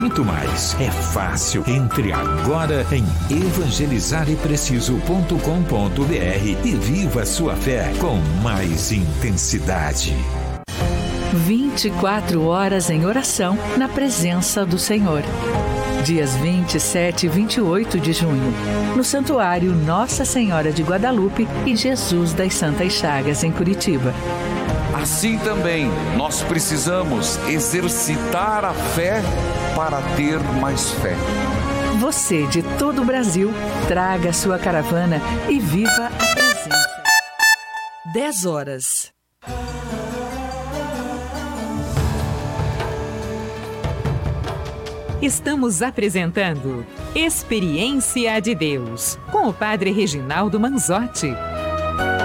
Muito mais. É fácil. Entre agora em evangelizarepreciso.com.br e viva a sua fé com mais intensidade. 24 horas em oração na presença do Senhor. Dias 27 e 28 de junho, no Santuário Nossa Senhora de Guadalupe e Jesus das Santas Chagas, em Curitiba. Assim também, nós precisamos exercitar a fé para ter mais fé. Você de todo o Brasil, traga sua caravana e viva a presença. 10 horas. Estamos apresentando Experiência de Deus, com o Padre Reginaldo Manzotti.